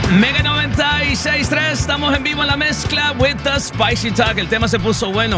Mega 96.3, estamos en vivo en la mezcla with the Spicy Talk. El tema se puso bueno.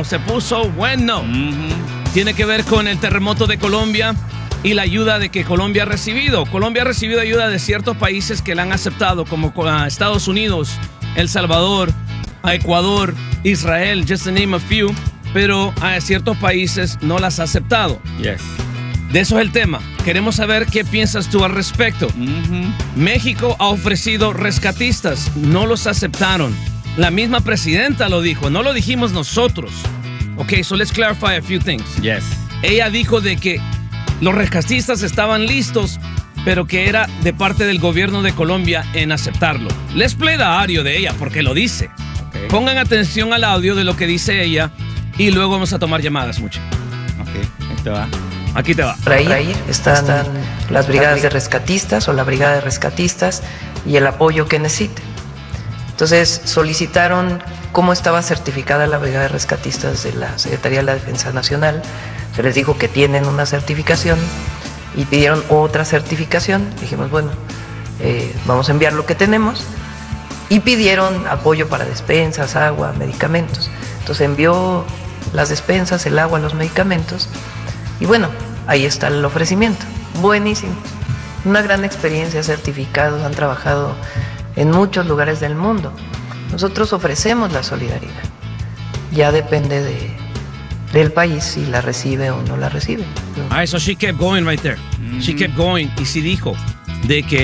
Tiene que ver con el terremoto de Colombia y la ayuda de que Colombia ha recibido. Colombia ha recibido ayuda de ciertos países que la han aceptado, como Estados Unidos, El Salvador, Ecuador, Israel, just to name a few, pero a ciertos países no las ha aceptado. Yes. De eso es el tema. Queremos saber qué piensas tú al respecto. México ha ofrecido rescatistas, no los aceptaron. La misma presidenta lo dijo, no lo dijimos nosotros. Ok, so let's clarify a few things. Yes. Ella dijo de que los rescatistas estaban listos, pero que era de parte del gobierno de Colombia en aceptarlo. Let's play the audio de ella, porque lo dice. Okay. Pongan atención al audio de lo que dice ella y luego vamos a tomar llamadas, mucho. Ok, ahí te va. Aquí te va. Para ir están las brigadas de rescatistas o la brigada de rescatistas y el apoyo que necesiten. Entonces solicitaron cómo estaba certificada la brigada de rescatistas de la Secretaría de la Defensa Nacional. Se les dijo que tienen una certificación y pidieron otra certificación. Dijimos, bueno, vamos a enviar lo que tenemos. Y pidieron apoyo para despensas, agua, medicamentos. Entonces envió las despensas, el agua, los medicamentos. Y bueno, ahí está el ofrecimiento. Buenísimo. Una gran experiencia, certificados, han trabajado en muchos lugares del mundo. Nosotros ofrecemos la solidaridad. Ya depende del país si la recibe o no la recibe. All right, so she kept going right there. She kept going y sí dijo de que